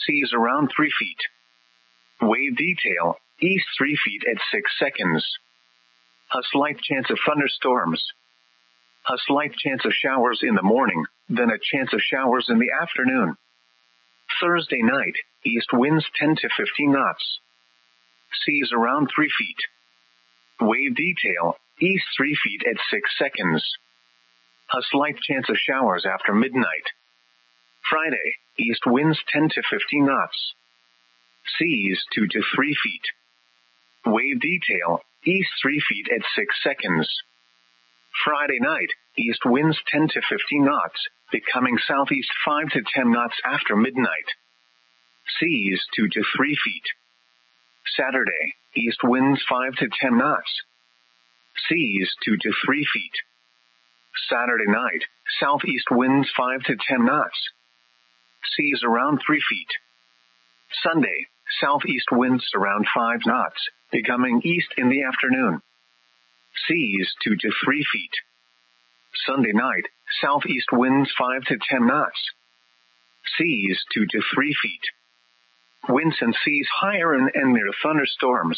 Seas around 3 feet. Wave detail, east 3 feet at 6 seconds. A slight chance of thunderstorms. A slight chance of showers in the morning, then a chance of showers in the afternoon. Thursday night, east winds 10 to 15 knots. Seas around 3 feet. Wave detail, east 3 feet at 6 seconds. A slight chance of showers after midnight. Friday, east winds 10 to 15 knots. Seas 2 to 3 feet. Wave detail, east 3 feet at 6 seconds. Friday night, east winds 10 to 15 knots, becoming southeast 5 to 10 knots after midnight. Seas 2 to 3 feet. Saturday, east winds 5 to 10 knots. Seas 2 to 3 feet. Saturday night, southeast winds 5 to 10 knots. Seas around 3 feet. Sunday, southeast winds around 5 knots, becoming east in the afternoon. Seas 2 to 3 feet. Sunday night, southeast winds 5 to 10 knots. Seas 2 to 3 feet. Winds and seas higher and near thunderstorms.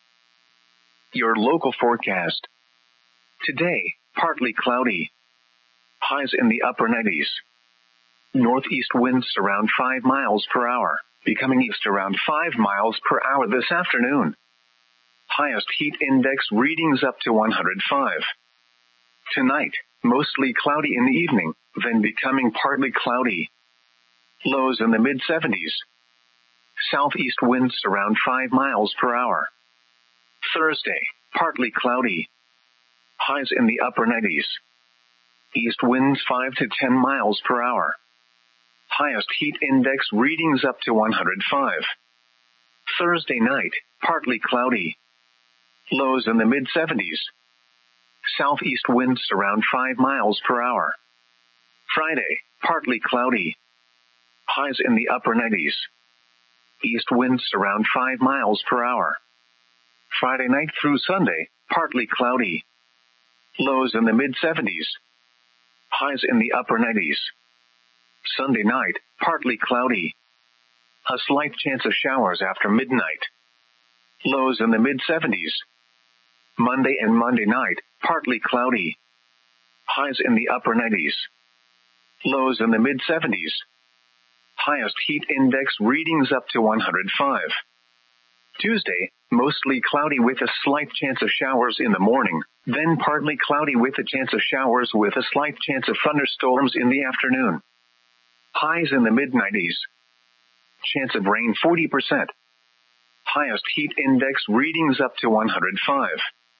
Your local forecast. Today, partly cloudy. Highs in the upper 90s. Northeast winds around 5 miles per hour, becoming east around 5 miles per hour this afternoon. Highest heat index readings up to 105. Tonight, mostly cloudy in the evening, then becoming partly cloudy. Lows in the mid-70s. Southeast winds around 5 miles per hour. Thursday, partly cloudy. Highs in the upper 90s. East winds 5 to 10 miles per hour. Highest heat index readings up to 105. Thursday night, partly cloudy. Lows in the mid-70s. Southeast winds around 5 miles per hour. Friday, partly cloudy. Highs in the upper 90s. East winds around 5 miles per hour. Friday night through Sunday, partly cloudy. Lows in the mid-70s. Highs in the upper 90s. Sunday night, partly cloudy. A slight chance of showers after midnight. Lows in the mid-70s. Monday and Monday night, partly cloudy. Highs in the upper 90s. Lows in the mid-70s. Highest heat index readings up to 105. Tuesday, mostly cloudy with a slight chance of showers in the morning, then partly cloudy with a chance of showers with a slight chance of thunderstorms in the afternoon. Highs in the mid-90s. Chance of rain 40%. Highest heat index readings up to 105.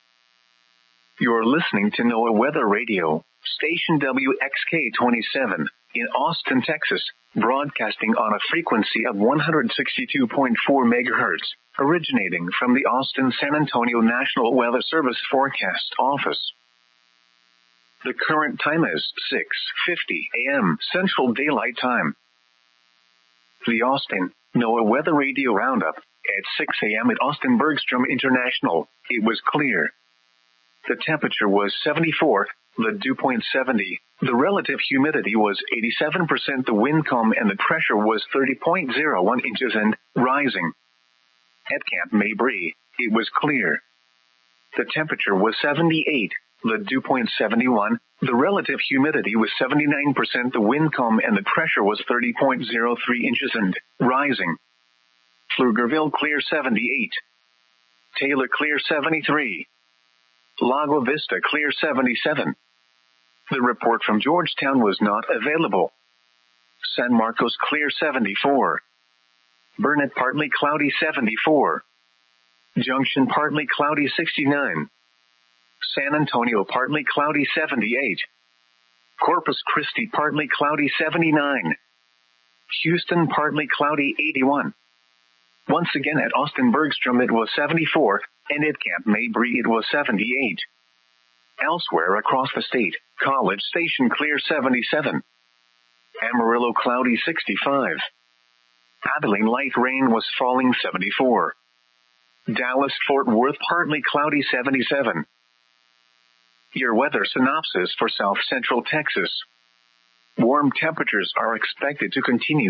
You're listening to NOAA Weather Radio, station WXK-27, in Austin, Texas, broadcasting on a frequency of 162.4 megahertz, originating from the Austin-San Antonio National Weather Service Forecast Office. The current time is 6:50 a.m. Central Daylight Time. The Austin NOAA Weather Radio Roundup at 6 a.m. at Austin Bergstrom International. It was clear. The temperature was 74, the dew point 70, the relative humidity was 87%, the wind calm and the pressure was 30.01 inches and rising. At Camp Mabry, it was clear. The temperature was 78, the dew point 71, the relative humidity was 79%, the wind calm and the pressure was 30.03 inches and rising. Pflugerville clear 78. Taylor clear 73. Lago Vista clear 77. The report from Georgetown was not available. San Marcos clear 74. Burnett partly cloudy 74. Junction partly cloudy 69. San Antonio partly cloudy 78. Corpus Christi partly cloudy 79. Houston partly cloudy 81. Once again at Austin Bergstrom it was 74, and at Camp Mabry it was 78. Elsewhere across the state, College Station clear 77. Amarillo cloudy 65. Abilene light rain was falling 74. Dallas Fort Worth partly cloudy 77. Your weather synopsis for South Central Texas. Warm temperatures are expected to continue